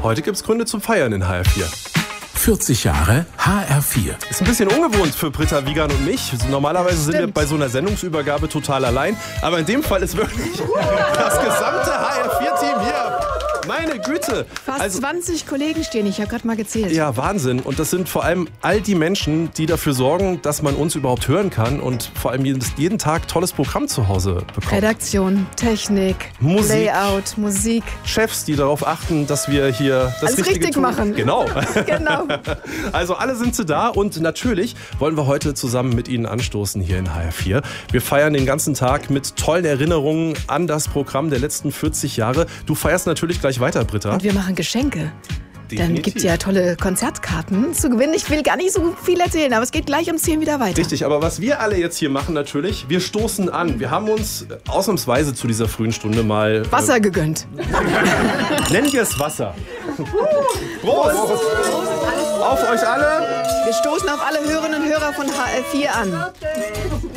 Heute gibt's Gründe zum Feiern in HR4. 40 Jahre HR4. Ist ein bisschen ungewohnt für Britta, Wiegand und mich. Normalerweise sind wir bei so einer Sendungsübergabe total allein. Aber in dem Fall ist wirklich das gesamte HR4-Team hier. Meine Güte. Fast 20 Kollegen stehen, ich habe gerade mal gezählt. Ja, Wahnsinn. Und das sind vor allem all die Menschen, die dafür sorgen, dass man uns überhaupt hören kann und vor allem jeden Tag tolles Programm zu Hause bekommt. Redaktion, Technik, Musik. Layout, Musik. Chefs, die darauf achten, dass wir hier das Alles Richtige richtig tun. machen. Genau. Genau. Also alle sind sie da und natürlich wollen wir heute zusammen mit Ihnen anstoßen hier in HR4. Wir feiern den ganzen Tag mit tollen Erinnerungen an das Programm der letzten 40 Jahre. Du feierst natürlich gleich weiter, Britta. Und wir machen Geschenke. Definitiv. Dann gibt es ja tolle Konzertkarten zu gewinnen. Ich will gar nicht so viel erzählen, aber es geht gleich um 10 wieder weiter. Richtig, aber was wir alle jetzt hier machen natürlich, wir stoßen an. Wir haben uns ausnahmsweise zu dieser frühen Stunde mal... Wasser gegönnt. Nennen wir es Wasser. Prost! Auf euch alle! Wir stoßen auf alle Hörerinnen und Hörer von HR4 an.